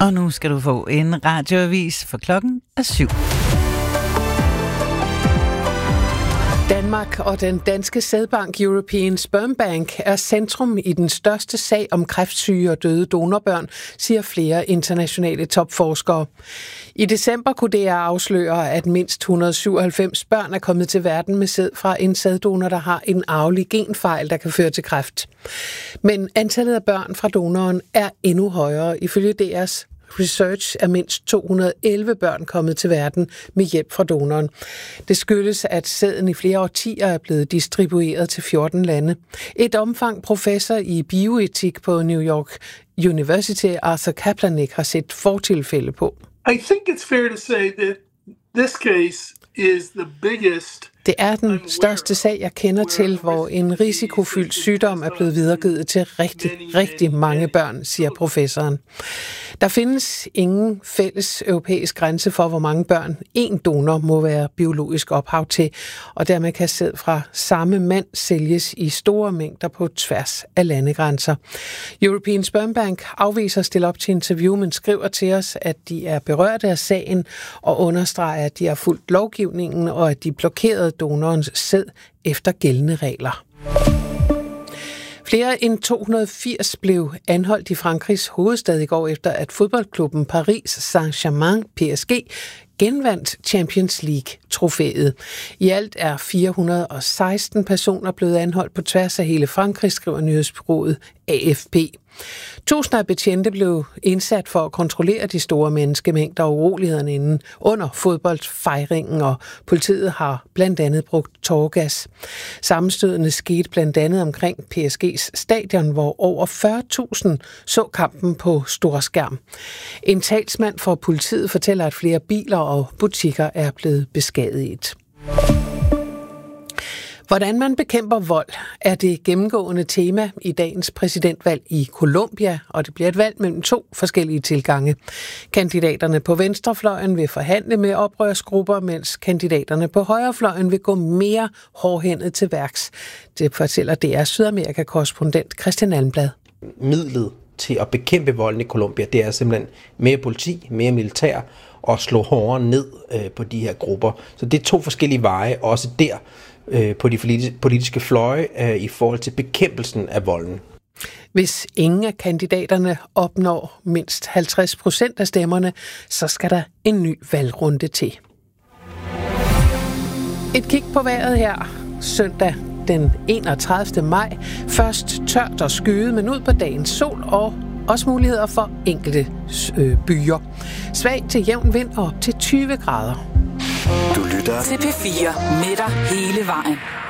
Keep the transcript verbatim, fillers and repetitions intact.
Og nu skal du få en radioavis, for klokken er syv. Danmark og den danske sædbank European Sperm Bank er centrum i den største sag om kræftsyge og døde donorbørn, siger flere internationale topforskere. I december kunne D R afsløre, at mindst et hundrede og syvoghalvfems børn er kommet til verden med sæd fra en sæddonor, der har en arvelig genfejl, der kan føre til kræft. Men antallet af børn fra donoren er endnu højere. Ifølge D R's research er mindst to hundrede og elleve børn kommet til verden med hjælp fra donoren. Det skyldes, at sæden i flere årtier er blevet distribueret til fjorten lande. Et omfang professor i bioetik på New York University, Arthur Kaplanik, har set fortilfælde på. I think it's fair to say that this case is the biggest. Det er den største sag, jeg kender til, hvor en risikofyldt sygdom er blevet videregivet til rigtig, rigtig mange børn, siger professoren. Der findes ingen fælles europæisk grænse for, hvor mange børn en donor må være biologisk ophav til, og dermed kan sæd fra samme mand sælges i store mængder på tværs af landegrænser. European Sperm Bank afviser at stille op til interview, men skriver til os, at de er berørte af sagen og understreger, at de har fulgt lovgivningen og at de blokerede donorens sæd efter gældende regler. Flere end to hundrede og firs blev anholdt i Frankrigs hovedstad i går efter, at fodboldklubben Paris Saint-Germain, P S G, genvandt Champions League-trofæet. I alt er fire hundrede og seksten personer blevet anholdt på tværs af hele Frankrig, skriver nyhedsbureauet A F P. Tusinder af betjente blev indsat for at kontrollere de store menneskemængder og urolighederne inden under fodboldfejringen, og politiet har blandt andet brugt tåregas. Sammenstødene skete blandt andet omkring P S G's stadion, hvor over fyrre tusind så kampen på stor skærm. En talsmand for politiet fortæller, at flere biler og butikker er blevet beskadiget. Hvordan man bekæmper vold er det gennemgående tema i dagens præsidentvalg i Colombia, og det bliver et valg mellem to forskellige tilgange. Kandidaterne på venstrefløjen vil forhandle med oprørsgrupper, mens kandidaterne på højrefløjen vil gå mere hårdhændet til værks. Det fortæller D R's Sydamerika-korrespondent Christian Almblad. Midlet til at bekæmpe volden i Colombia, det er simpelthen mere politi, mere militær og slå hårdere ned på de her grupper. Så det er to forskellige veje, også der på de politiske fløje i forhold til bekæmpelsen af volden. Hvis ingen af kandidaterne opnår mindst halvtreds procent af stemmerne, så skal der en ny valgrunde til. Et kig på vejret her søndag den enogtredivte maj. Først tørt og skyet, men ud på dagens sol og også muligheder for enkelte øh, byer. Svag til jævn vind og op til tyve grader. Du lytter til P fire med dig hele vejen.